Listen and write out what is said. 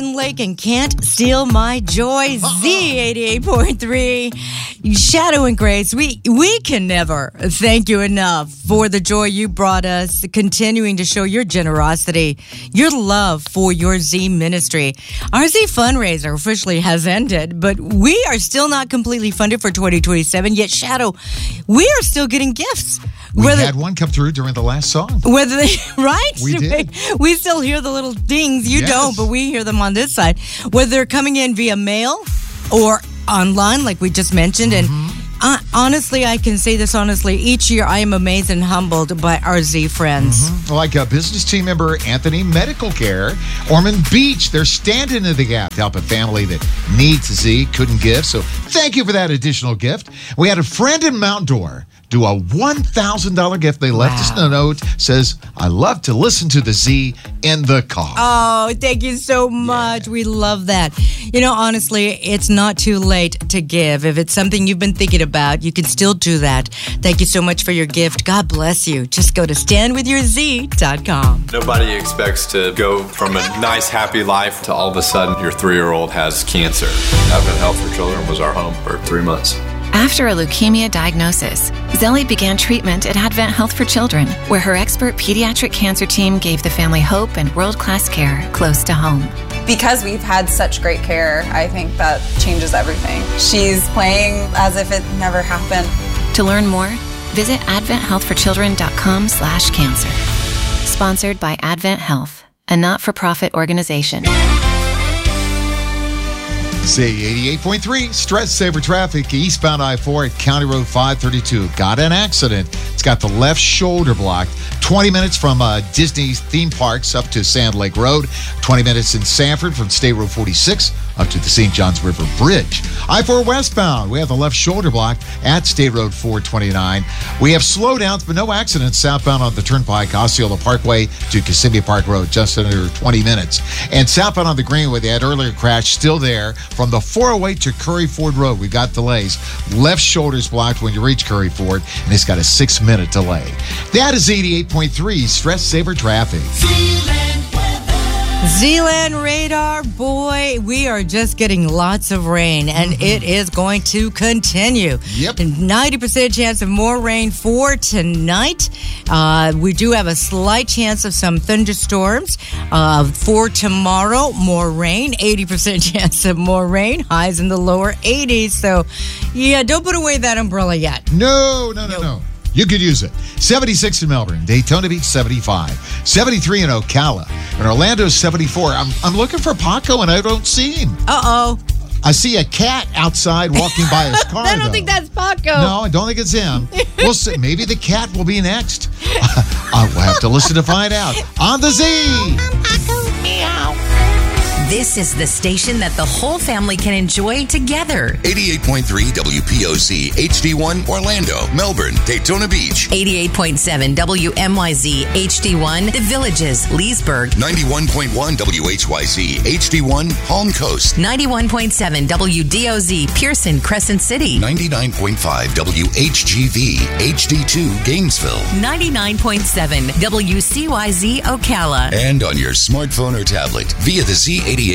Lake and Can't Steal My Joy. Z88.3. Shadow and Grace, we can never thank you enough for the joy you brought us, continuing to show your generosity, your love for your Z ministry. Our Z fundraiser officially has ended, but we are still not completely funded for 2027. Yet, Shadow, we are still getting gifts. We had one come through during the last song. Right? We did. We still hear the little dings. You don't, but we hear them on this side. Whether they're coming in via mail or online, like we just mentioned. And honestly, I can say this honestly, each year I am amazed and humbled by our Z friends. Like a business team member, Anthony Medical Care, Ormond Beach, they're standing in the gap to help a family that needs Z, couldn't give. So thank you for that additional gift. We had a friend in Mount Dora do a $1,000 gift. They left us a note, says, I love to listen to the Z in the car. Oh, thank you so much. We love that. You know, honestly, it's not too late to give. If it's something you've been thinking about, you can still do that. Thank you so much for your gift. God bless you. Just go to standwithyourz.com. Nobody expects to go from a nice, happy life to all of a sudden your 3-year-old has cancer. Advent Health for Children was our home for 3 months. After a leukemia diagnosis, Zelly began treatment at Advent Health for Children, where her expert pediatric cancer team gave the family hope and world-class care close to home. Because we've had such great care, I think that changes everything. She's playing as if it never happened. To learn more, visit adventhealthforchildren.com/cancer. Sponsored by Advent Health, a not-for-profit organization. Z 88.3, stress saver traffic, eastbound I-4 at County Road 532. Got an accident. It's got the left shoulder blocked. 20 minutes from Disney's theme parks up to Sand Lake Road. 20 minutes in Sanford from State Road 46 up to the St. Johns River Bridge. I-4 westbound, we have the left shoulder blocked at State Road 429. We have slowdowns, but no accidents southbound on the Turnpike, Osceola Parkway to Kissimmee Park Road, just under 20 minutes. And southbound on the Greenway, they had earlier crash still there from the 408 to Curry Ford Road. We've got delays. Left shoulder's blocked when you reach Curry Ford, and it's got a 6-minute delay. That is 88.3 stress saver traffic. Zealand radar, boy, we are just getting lots of rain, and it is going to continue. Yep. 90% chance of more rain for tonight. We do have a slight chance of some thunderstorms for tomorrow. More rain, 80% chance of more rain. Highs in the lower 80s. So, yeah, don't put away that umbrella yet. No. You could use it. 76 in Melbourne, Daytona Beach 75, 73 in Ocala, and Orlando 74. I'm looking for Paco and I don't see him. Uh-oh. I see a cat outside walking by his car. I don't think that's Paco. No, I don't think it's him. We'll see. Maybe the cat will be next. We'll have to listen to find out. On the Z. This is the station that the whole family can enjoy together. 88.3 WPOC HD1 Orlando, Melbourne, Daytona Beach. 88.7 WMYZ HD1 The Villages, Leesburg. 91.1 WHYZ HD1 Palm Coast. 91.7 WDOZ Pearson, Crescent City. 99.5 WHGV HD2 Gainesville. 99.7 WCYZ Ocala. And on your smartphone or tablet via the Z88